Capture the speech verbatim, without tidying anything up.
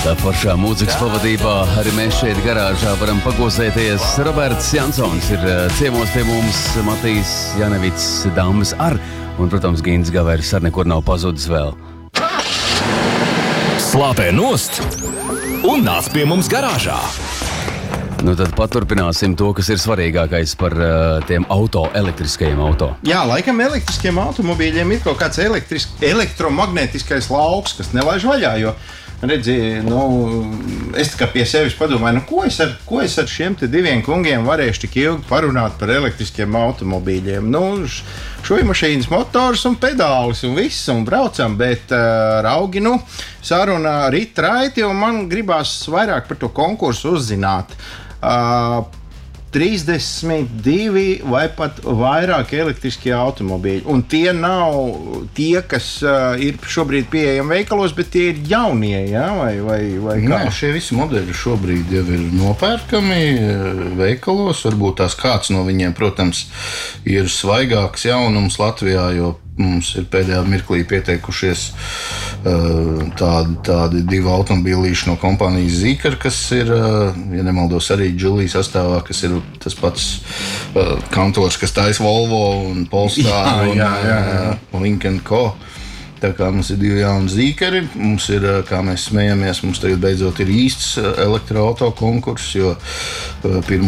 Tādā foršā mūzikas pavadībā arī mēs šeit garāžā varam pagozēties. Roberts Jansons ir ciemos pie mums, Matīs Janevits, Dambas ar, un, protams, Gins Gavērs ar nekur nav pazudis vēl. Slāpē nost un nāc pie mums garāžā. Nu tad paturpināsim to, kas ir svarīgākais par uh, tiem auto, elektriskajiem auto. Jā, laikam elektriskiem automobīļiem ir kaut kāds elektromagnētiskais lauks, kas nelaiž vaļā, jo redzi, nu, es tā kā pie sevis padomāju, nu, ko es ar, ko es ar šiem te diviem kungiem varēšu tik ilgi parunāt par elektriskiem automobīļiem. Nu, šujmašīnas motors un pedālis un viss, un braucam, bet uh, raugi, nu, saruna rit raiti, un man gribās vairāk par to konkursu uzzināt. Uh, trīsdesmit divi vai pat vairāk elektriskie automobīļi. Un tie nav tie, kas uh, ir šobrīd pieejami veikalos, bet tie ir jaunie, ja? vai, vai, vai kā? Nē, šie visi modeļi šobrīd jau ir nopērkami veikalos. Varbūt tās kāds no viņiem, protams, ir svaigāks jaunums Latvijā, jo mums ir pēdējā mirklī pieteikušies uh, tādi, tādi divi automobīlīši no kompānijas Zīkar, kas ir, uh, ja nemaldos, arī Džulijas sastāvā, kas ir tas pats uh, kantors, kas taisa Volvo un Polestar un uh, Lincoln Co. Tā kā mums ir divi jauni Zīkari, mums ir, kā mēs smejamies, mums tagad beidzot ir īsts elektroauto konkurss, jo uh, pirmo